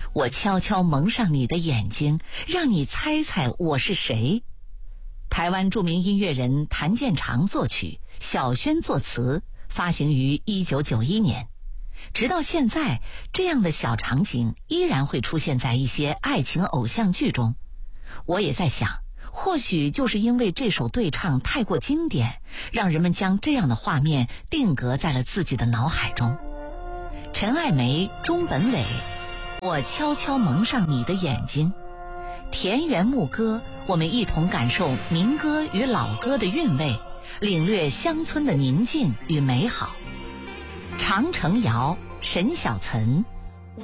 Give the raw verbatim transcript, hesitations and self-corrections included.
我悄悄蒙上你的眼睛，让你猜猜我是谁。台湾著名音乐人谭健常作曲，小轩作词，发行于一九九一年。直到现在，这样的小场景依然会出现在一些爱情偶像剧中。我也在想，或许就是因为这首对唱太过经典，让人们将这样的画面定格在了自己的脑海中。陈爱梅、钟本伟，我悄悄蒙上你的眼睛。田园牧歌，我们一同感受民歌与老歌的韵味，领略乡村的宁静与美好。长城谣，沈小岑，